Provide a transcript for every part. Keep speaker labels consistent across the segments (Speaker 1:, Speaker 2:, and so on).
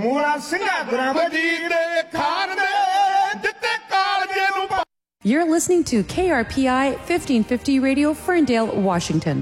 Speaker 1: ਮੂਲਾ ਸਿੰਘਾ ਗੁਰਾਂ ਵਜੀਰ ਦੇ ਖਾਨ ਦੇ ਦਿੱਤੇ ਕਾਲਜੇ ਨੂੰ।
Speaker 2: You're listening to KRPI 1550 Radio, Ferndale, Washington.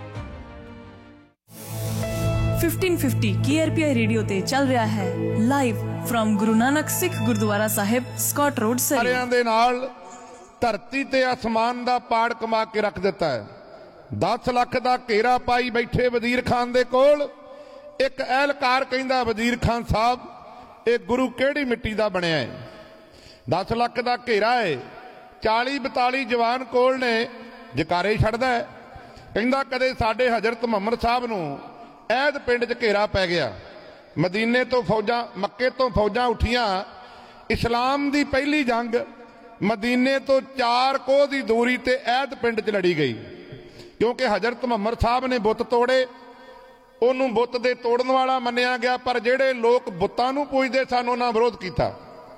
Speaker 3: 1550 KRPI radio ते चल रहा है live from Guru Nanak Sikh gurdwara Sahib, Scott road, सरी।
Speaker 4: ਸਾਰਿਆਂ ਦੇ ਨਾਲ ਧਰਤੀ ਤੇ ਅਸਮਾਨ ਦਾ ਪਾੜ ਕਮਾ ਕੇ ਰੱਖ ਦਿੱਤਾ ਹੈ। 10 ਲੱਖ ਦਾ ਘੇਰਾ ਪਾਈ ਬੈਠੇ ਵਜ਼ੀਰ ਖਾਨ ਦੇ ਕੋਲ। ਇੱਕ ਅਹਿਲਕਾਰ ਕਹਿੰਦਾ ਵਜ਼ੀਰ ਖਾਨ ਸਾਹਿਬ ਇਹ ਗੁਰੂ ਕਿਹੜੀ ਮਿੱਟੀ ਦਾ ਬਣਿਆ ਹੈ? 10 ਲੱਖ ਦਾ ਘੇਰਾ ਹੈ, 40-42 ਜਵਾਨ ਕੋਲ ਨੇ, ਜਕਾਰੇ ਛੱਡਦਾ ਹੈ। ਕਹਿੰਦਾ ਕਦੇ ਸਾਡੇ ਹਜ਼ਰਤ ਮੁਹੰਮਦ ਸਾਹਿਬ ਨੂੰ ਐਦ ਪਿੰਡ 'ਚ ਘੇਰਾ ਪੈ ਗਿਆ, ਮਦੀਨੇ ਤੋਂ ਫੌਜਾਂ, ਮੱਕੇ ਤੋਂ ਫੌਜਾਂ ਉੱਠੀਆਂ। ਇਸਲਾਮ ਦੀ ਪਹਿਲੀ ਜੰਗ ਮਦੀਨੇ ਤੋਂ 4 ਕੋਹ ਦੀ ਦੂਰੀ ਤੇ ਐਦ ਪਿੰਡ 'ਚ ਲੜੀ ਗਈ, ਕਿਉਂਕਿ ਹਜ਼ਰਤ ਮੁਹੰਮਦ ਸਾਹਿਬ ਨੇ ਬੁੱਤ ਤੋੜੇ, ਉਹਨੂੰ ਬੁੱਤ ਦੇ ਤੋੜਨ ਵਾਲਾ ਮੰਨਿਆ ਗਿਆ। ਪਰ ਜਿਹੜੇ ਲੋਕ ਬੁੱਤਾਂ ਨੂੰ ਪੂਜਦੇ ਸਨ ਉਹਨਾਂ ਵਿਰੋਧ ਕੀਤਾ।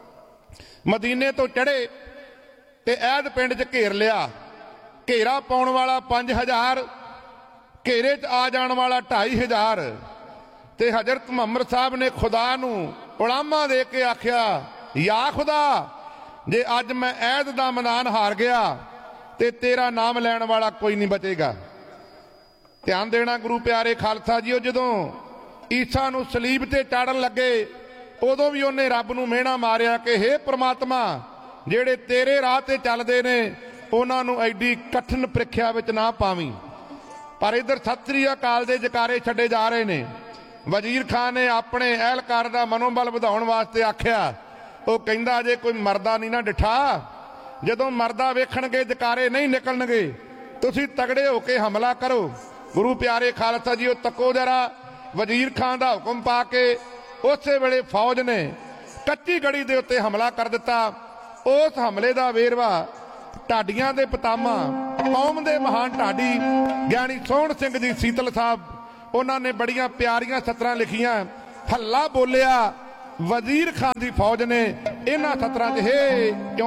Speaker 4: ਮਦੀਨੇ ਤੋਂ ਚੜ੍ਹੇ ਤੇ ਐਦ ਪਿੰਡ 'ਚ ਘੇਰ ਲਿਆ। ਘੇਰਾ ਪਾਉਣ ਵਾਲਾ 5000, ਘੇਰੇ 'ਚ ਆ ਜਾਣ ਵਾਲਾ 2500। ਤੇ ਹਜ਼ਰਤ ਮੁਹੰਮਦ ਸਾਹਿਬ ਨੇ ਖੁਦਾ ਨੂੰ ਉਲਾਮਾ ਦੇ ਕੇ ਆਖਿਆ, ਯਾ ਖੁਦਾ, ਜੇ ਅੱਜ ਮੈਂ ਐਦ ਦਾ ਮੈਦਾਨ ਹਾਰ ਗਿਆ ਤੇ ਤੇਰਾ ਨਾਮ ਲੈਣ ਵਾਲਾ ਕੋਈ ਨਹੀਂ ਬਚੇਗਾ। ਧਿਆਨ ਦੇਣਾ ਗੁਰੂ ਪਿਆਰੇ ਖਾਲਸਾ ਜੀਓ, ਜਦੋਂ ਈਸਾ ਨੂੰ ਸਲੀਬ ਤੇ ਚਾੜਨ ਲੱਗੇ ਉਦੋਂ ਵੀ ਉਹਨੇ ਰੱਬ ਨੂੰ ਮਿਹਣਾ ਮਾਰਿਆ ਕਿ ਹੇ ਪ੍ਰਮਾਤਮਾ, ਜਿਹੜੇ ਤੇਰੇ ਰਾਹ ਤੇ ਚੱਲਦੇ ਨੇ ਉਹਨਾਂ ਨੂੰ ਐਡੀ ਕਠਿਨ ਪ੍ਰੀਖਿਆ ਵਿੱਚ ਨਾ ਪਾਵੀਂ। ਪਰ ਇੱਧਰ ਸਤਿ ਸ੍ਰੀ ਅਕਾਲ ਦੇ ਜਕਾਰੇ ਛੱਡੇ ਜਾ ਰਹੇ ਨੇ। ਵਜ਼ੀਰ ਖਾਨ ਨੇ ਆਪਣੇ ਅਹਿਲਕਾਰ ਦਾ ਮਨੋਬਲ ਵਧਾਉਣ ਵਾਸਤੇ ਆਖਿਆ, ਉਹ ਕਹਿੰਦਾ ਜੇ ਕੋਈ ਮਰਦਾ ਨਹੀਂ ਨਾ ਡਿਠਾ, ਜਦੋਂ ਮਰਦਾ ਵੇਖਣਗੇ ਜਕਾਰੇ ਨਹੀਂ ਨਿਕਲਣਗੇ, ਤੁਸੀਂ ਤਗੜੇ ਹੋ ਕੇ ਹਮਲਾ ਕਰੋ। ਗੁਰੂ ਪਿਆਰੇ ਖਾਲਸਾ ਜੀ, ਉਹ ਤੱਕੋ ਜਰਾ। ਵਜ਼ੀਰ ਖਾਨ ਦਾ ਹੁਕਮ ਪਾ ਕੇ ਉਸੇ ਵੇਲੇ ਫੌਜ ਨੇ ਕੱਚੀ ਗੜੀ ਦੇ ਉੱਤੇ ਹਮਲਾ ਕਰ ਦਿੱਤਾ। ਉਸ ਹਮਲੇ ਦਾ ਵੇਰਵਾ ਢਾਡੀਆਂ ਦੇ ਪਤਾਮਾ, ਕੌਮ ਦੇ ਮਹਾਨ ਢਾਡੀ ਗਿਆਨੀ ਸੋਹਣ ਸਿੰਘ ਜੀ ਸੀਤਲ ਸਾਹਿਬ, ਉਹਨਾਂ ਨੇ ਬੜੀਆਂ ਪਿਆਰੀਆਂ ਸਤਰਾਂ ਲਿਖੀਆਂ। ਹੱਲਾ ਬੋਲਿਆ ਵਜ਼ੀਰ ਖਾਨ ਦੀ ਫੌਜ ਨੇ ਇਹਨਾਂ ਸਤਰਾਂ 'ਚ, ਹੇ